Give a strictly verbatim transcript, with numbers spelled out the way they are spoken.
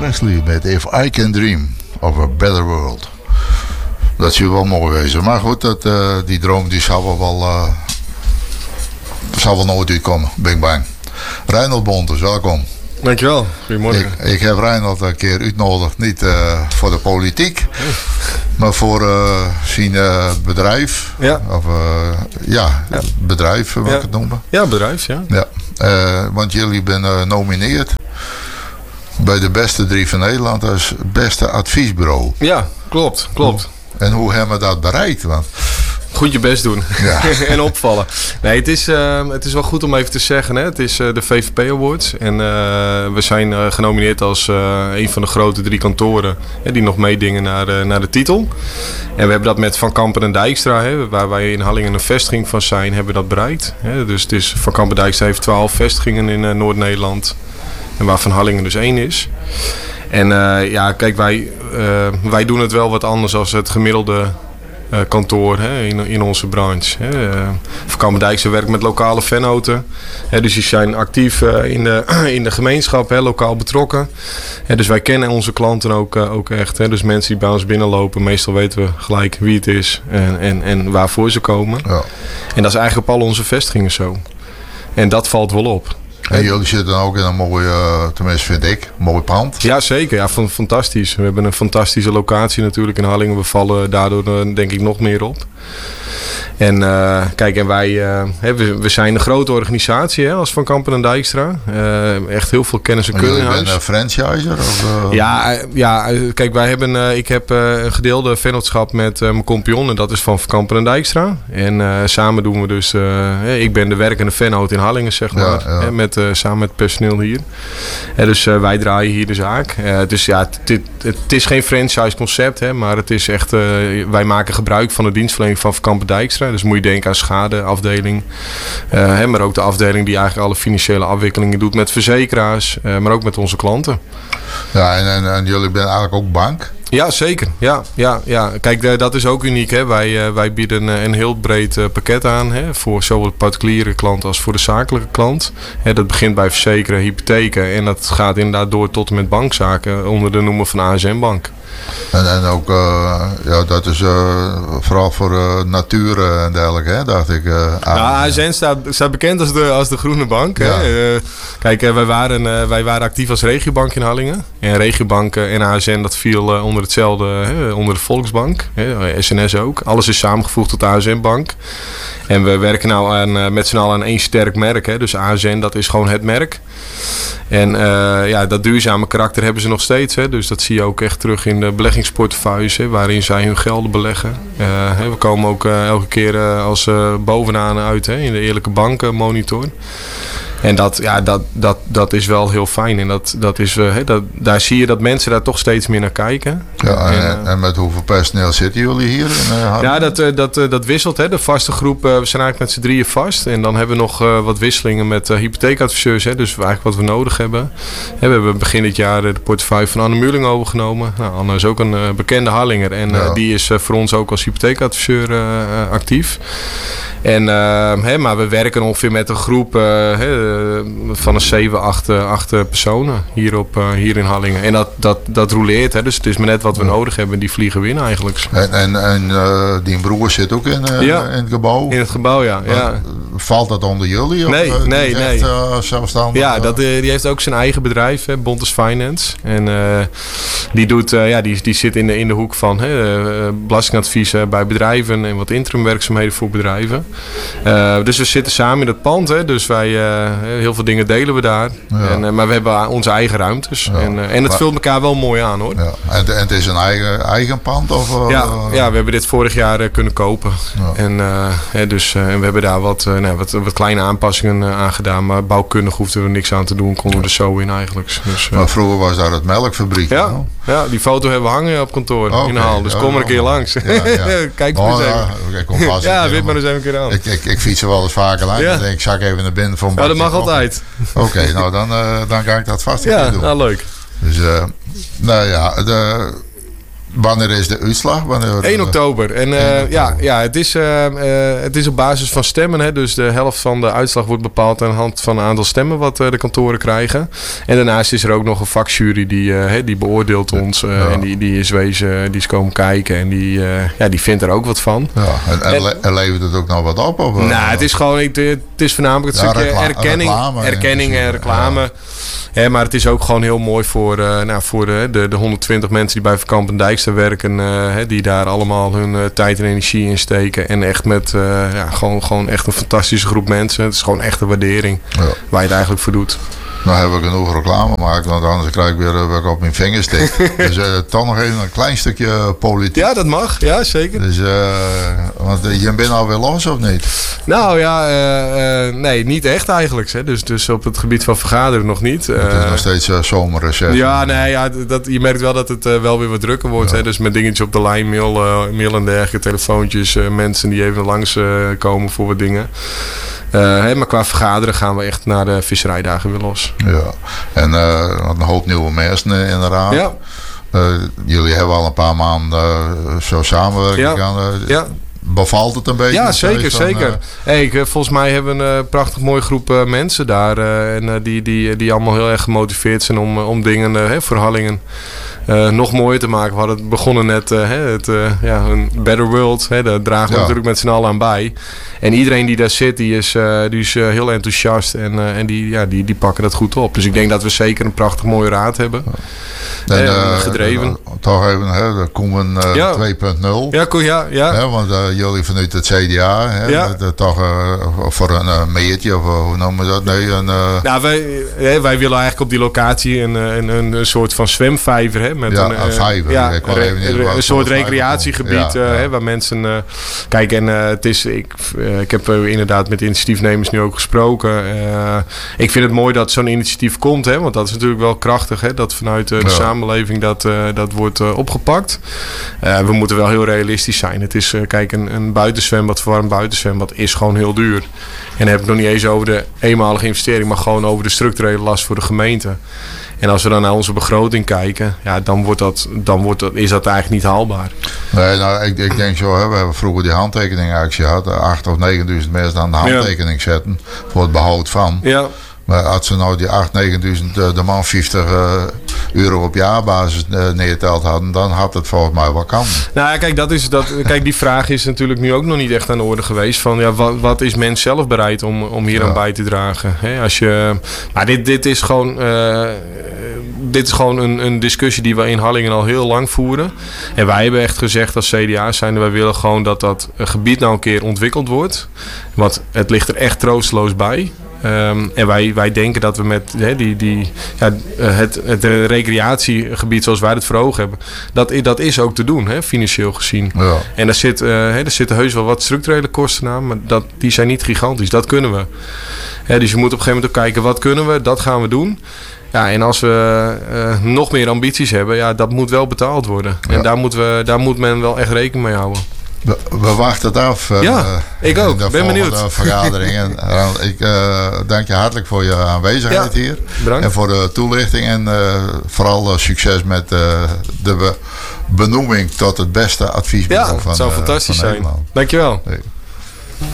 Presley met If I Can Dream of a Better World. Dat zou wel mooi wezen. Maar goed, dat, uh, die droom die zal wel, wel, uh, zal wel nooit uitkomen. Bing bang. Reinhold Bontes, welkom. Dankjewel, goedemorgen. Ik, ik heb Reinhold een keer uitgenodigd, niet uh, voor de politiek, oh. maar voor uh, zijn uh, bedrijf. Ja. Of uh, ja, ja, bedrijf, wil ja. ik het noemen. Ja, bedrijf, ja. ja. Uh, want jullie zijn uh, genomineerd bij de beste drie van Nederland als beste adviesbureau. Ja, klopt, klopt. En hoe hebben we dat bereikt? Want goed je best doen. Ja. En opvallen. Nee, het is, uh, het is wel goed om even te zeggen. Hè? Het is uh, de V V P Awards. En uh, we zijn uh, genomineerd als uh, een van de grote drie kantoren hè, die nog meedingen naar, uh, naar de titel. En we hebben dat met Van Kampen en Dijkstra, hè, waar wij in Hallingen een vestiging van zijn, hebben we dat bereikt. Hè? Dus het is, Van Kampen en Dijkstra heeft twaalf vestigingen in uh, Noord-Nederland. En waarvan Hallingen dus één is. En uh, ja, kijk, wij, uh, wij doen het wel wat anders als het gemiddelde Uh, kantoor hè, in, in onze branche. Hè. Uh, Van Kampen Dijkstra werkt met lokale vennoten. Hè, dus die zijn actief uh, in, de, in de gemeenschap, hè, lokaal betrokken. Hè, dus wij kennen onze klanten ook, uh, ook echt. Hè. Dus mensen die bij ons binnenlopen, meestal weten we gelijk wie het is en, en, en waarvoor ze komen. Ja. En dat is eigenlijk op al onze vestigingen zo. En dat valt wel op. En jullie zitten ook in een mooi, uh, tenminste vind ik, mooi pand. Ja, zeker. Ja, fantastisch. We hebben een fantastische locatie natuurlijk in Hallingen. We vallen daardoor uh, denk ik nog meer op. En uh, kijk, en wij uh, we, we zijn een grote organisatie hè, als Van Kampen en Dijkstra. Uh, echt heel veel kennis en kunde in huis. Ben je een franchiser? Of, uh... Ja, ja, kijk, wij hebben, uh, ik heb uh, een gedeelde vennootschap met uh, mijn compagnon en dat is van Van Kampen en Dijkstra. En uh, samen doen we dus, uh, ik ben de werkende vennoot in Hallingen zeg maar, ja, ja. Hè, met, uh, samen met het personeel hier. En dus uh, wij draaien hier de zaak. Uh, dus ja, het, het, het is geen franchise concept, hè, maar het is echt, uh, wij maken gebruik van de dienstverlening van Van Kampen en Dijkstra. Dus moet je denken aan schadeafdeling. Uh, hè, maar ook de afdeling die eigenlijk alle financiële afwikkelingen doet met verzekeraars. Uh, maar ook met onze klanten. Ja, en, en, en jullie zijn eigenlijk ook bank? Ja, zeker. Ja, ja, ja. Kijk, dat is ook uniek. Hè. Wij, wij bieden een heel breed pakket aan. Hè, voor zowel de particuliere klant als voor de zakelijke klant. Hè, dat begint bij verzekeren, hypotheken. En dat gaat inderdaad door tot en met bankzaken onder de noemer van A S N Bank. En, en ook, uh, ja, dat is uh, vooral voor uh, natuur en dergelijke, hè, dacht ik. Uh, nou, A S N staat, staat bekend als de, als de groene bank. Ja. Hè. Uh, kijk, uh, wij, waren, uh, wij waren actief als regiobank in Hallingen. En regiobank uh, en A S N, dat viel uh, onder hetzelfde, uh, onder de Volksbank. Hè, S N S ook. Alles is samengevoegd tot A S N Bank. En we werken nou aan, uh, met z'n allen aan één sterk merk. Hè. Dus A S N, dat is gewoon het merk. En uh, ja, dat duurzame karakter hebben ze nog steeds. Hè. Dus dat zie je ook echt terug in de beleggingsportefeuilles, hè, waarin zij hun gelden beleggen. Uh, hè, we komen ook uh, elke keer uh, als uh, bovenaan uit hè, in de eerlijke bankenmonitor. En dat, ja, dat, dat, dat is wel heel fijn. En dat, dat is, uh, hè, dat, daar zie je dat mensen daar toch steeds meer naar kijken. Ja, en, en, uh, en met hoeveel personeel zitten jullie hier? In, uh, ja, dat, uh, dat, uh, dat wisselt. Hè. De vaste groep, uh, we zijn eigenlijk met z'n drieën vast. En dan hebben we nog uh, wat wisselingen met uh, hypotheekadviseurs. Hè. Dus eigenlijk wat we nodig hebben. Hè, we hebben begin dit jaar uh, de portefeuille van Anne Muling overgenomen. Nou, Anne is ook een uh, bekende Hallinger. En uh, ja. die is uh, voor ons ook als hypotheekadviseur uh, uh, actief. En, uh, hè, maar we werken ongeveer met een groep uh, hè, van een zeven, acht, acht personen hier, op, uh, hier in Hallingen. En dat, dat, dat roleert. Hè, dus het is maar net wat we nodig hebben. Die vliegen winnen eigenlijk. En, en, en uh, die broer zit ook in, uh, ja, in het gebouw? In het gebouw, ja. Uh, ja. Valt dat onder jullie? Nee, of, uh, nee, die nee. Echt, uh, zelfstandig? Ja, dat, uh, die heeft ook zijn eigen bedrijf, hè, Bontes Finance. En uh, die, doet, uh, ja, die, die zit in de, in de hoek van hè, uh, belastingadvies uh, bij bedrijven en wat interimwerkzaamheden voor bedrijven. Uh, dus we zitten samen in het pand. Hè, dus wij, uh, heel veel dingen delen we daar. Ja. En, uh, maar we hebben onze eigen ruimtes. Ja. En, uh, en het maar, vult elkaar wel mooi aan hoor. Ja. En, en het is een eigen, eigen pand? Of, uh, ja, ja, we hebben dit vorig jaar uh, kunnen kopen. Ja. En, uh, hè, dus, uh, en we hebben daar wat, uh, nou, wat, wat kleine aanpassingen uh, aan gedaan. Maar bouwkundig hoefden we niks aan te doen. Konden we er zo in eigenlijk. Dus, uh, maar vroeger was daar het melkfabriek. Ja, no? ja, die foto hebben we hangen op kantoor okay. in de hal. Dus oh, kom er een keer langs. Ja, ja. Kijk oh, eens even. Ja, ik kom vast ja wit maar eens even een keer aan. Ik, ik, ik fiets er wel eens vaker langs. Ja. Dan denk ik, zak even naar binnen voor een Ja, dat mag altijd. Oké, okay, nou dan, uh, dan ga ik dat vast ja, doen. Ja, nou leuk. Dus, uh, nou ja, de, wanneer is de uitslag? Wanneer, één oktober. En uh, oktober. Ja, ja het, is, uh, uh, het is op basis van stemmen. Hè? Dus de helft van de uitslag wordt bepaald aan de hand van een aantal stemmen wat uh, de kantoren krijgen. En daarnaast is er ook nog een vakjury die, uh, die beoordeelt ons. Uh, ja. En die, die is wezen, die is komen kijken. En die, uh, ja, die vindt er ook wat van. Ja, en, en, en, le- en levert het ook nog wat op? Of, nou, het is gewoon, het, het is voornamelijk het ja, stukje recla- erkenning, reclame, erkenning en reclame. Ja. Ja, maar het is ook gewoon heel mooi voor, uh, nou, voor uh, de, de honderdtwintig mensen die bij Verkamp en Dijkstra werken. Uh, die daar allemaal hun uh, tijd en energie in steken. En echt met uh, ja, gewoon, gewoon echt een fantastische groep mensen. Het is gewoon echt een waardering ja. waar je het eigenlijk voor doet. Nou hebben we genoeg reclame gemaakt, want anders krijg ik weer, weer op mijn vingers tik. Dus uh, toch nog even een klein stukje politiek. Ja, dat mag. Ja, zeker. Dus, uh, want uh, je bent alweer los of niet? Nou ja, uh, uh, nee, niet echt eigenlijk. Hè. Dus, dus op het gebied van vergaderen nog niet. Het is uh, nog steeds uh, zomerreces. Ja, nee, ja dat, je merkt wel dat het uh, wel weer wat drukker wordt. Ja. Hè. Dus met dingetjes op de lijn, mail, uh, mail en dergelijke, telefoontjes, uh, mensen die even langs uh, komen voor wat dingen. Uh, hè, maar qua vergaderen gaan we echt naar de visserijdagen weer los. Ja, en uh, een hoop nieuwe mensen uh, inderdaad. Ja. Uh, jullie hebben al een paar maanden uh, zo samenwerken ja. gaan. Uh, ja. Bevalt het een beetje? Ja, zeker, van, zeker. Uh, hey, volgens mij hebben we een uh, prachtig mooie groep uh, mensen daar. Uh, en uh, die, die, die allemaal heel erg gemotiveerd zijn om, om dingen uh, hè, voor Hallingen uh, nog mooier te maken. We hadden begonnen net uh, het, uh, ja, een Better World. Hè, daar dragen we ja. natuurlijk met z'n allen aan bij. En iedereen die daar zit, die is, uh, die is uh, heel enthousiast. En, uh, en die, ja, die, die pakken dat goed op. Dus ik denk dat we zeker een prachtig mooie raad hebben. En, en uh, gedreven. Uh, toch even, hè, de Koemen uh, ja. twee punt nul. Ja, cool, ja, ja. Hè, want uh, jullie vanuit het C D A, hè, ja. de, toch uh, voor een uh, meertje, of uh, hoe noemen we dat? Nee, een, uh... nou, wij, hè, wij willen eigenlijk op die locatie een, een, een, een soort van zwemvijver. Hè, met ja, een, een vijver. Ja, ik re, even een, een soort recreatiegebied ja, uh, ja. Hè, waar mensen... Uh, kijk, en uh, het is... Ik, uh, ik heb uh, inderdaad met de initiatiefnemers nu ook gesproken. Uh, ik vind het mooi dat zo'n initiatief komt, hè, want dat is natuurlijk wel krachtig, hè, dat vanuit uh, de ja. samenleving dat, uh, dat wordt uh, opgepakt. Uh, we moeten wel heel realistisch zijn. Het is, uh, kijk, een, een buitenzwembad, verwarmd buitenzwembad is gewoon heel duur. En dan heb ik nog niet eens over de eenmalige investering, maar gewoon over de structurele last voor de gemeente. En als we dan naar onze begroting kijken, ja, dan, wordt dat, dan wordt dat, is dat eigenlijk niet haalbaar. Nee, nou, ik, ik denk zo, hè, we hebben vroeger die handtekeningactie gehad. acht of negenduizend mensen aan de handtekening ja. zetten voor het behoud van. Ja. Maar als ze nou die acht, negenduizend de man vijftig uh, euro op jaarbasis uh, neerteld hadden, dan had het volgens mij wel kan. Nou ja, kijk, dat is, dat, kijk, die vraag is natuurlijk nu ook nog niet echt aan de orde geweest. Van, ja, wat, wat is mens zelf bereid om, om hier ja. aan bij te dragen? Hè, als je, maar dit, dit is gewoon, uh, dit is gewoon een, een discussie die we in Hallingen al heel lang voeren. En wij hebben echt gezegd als C D A zijn, wij willen gewoon dat dat gebied nou een keer ontwikkeld wordt. Want het ligt er echt troosteloos bij. Um, en wij, wij denken dat we met he, die, die, ja, het, het recreatiegebied zoals wij het voor ogen hebben, dat, dat is ook te doen, he, financieel gezien. Ja. En daar, zit, uh, he, er zitten heus wel wat structurele kosten aan, maar dat, die zijn niet gigantisch. Dat kunnen we. He, dus je moet op een gegeven moment ook kijken, wat kunnen we? Dat gaan we doen. Ja, en als we uh, nog meer ambities hebben, ja, dat moet wel betaald worden. Ja. En daar moet, we, daar moet men wel echt rekening mee houden. We, we wachten het af. Ja, uh, ik ook. Ik ben benieuwd. Vergadering. En, uh, ik uh, dank je hartelijk voor je aanwezigheid ja, hier. Bedankt. En voor de toelichting. En uh, vooral uh, succes met uh, de be- benoeming tot het beste adviesbureau ja, van, het zou uh, fantastisch van zijn. Dankjewel. Nee.